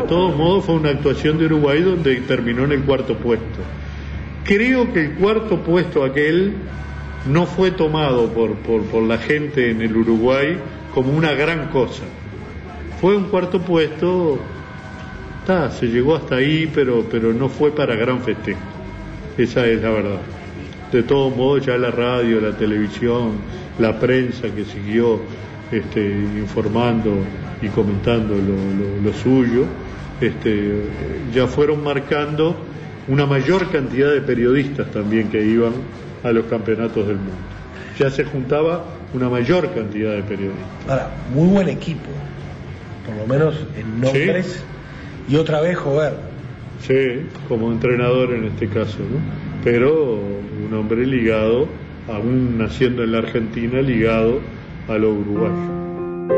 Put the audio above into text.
todos modos fue una actuación de Uruguay donde terminó en el cuarto puesto. Creo que el cuarto puesto aquel no fue tomado por la gente en el Uruguay como una gran cosa. Fue un cuarto puesto, se llegó hasta ahí, pero no fue para gran festejo. Esa es la verdad. De todos modos, ya la radio, la televisión, la prensa que siguió informando y comentando lo suyo, ya fueron marcando una mayor cantidad de periodistas también que iban a los campeonatos del mundo. Ya se juntaba una mayor cantidad de periodistas. Ahora, muy buen equipo, por lo menos en nombres, sí. Y otra vez Jover. Sí, como entrenador en este caso, ¿no? Pero un hombre ligado, aún naciendo en la Argentina, ligado a lo uruguayo.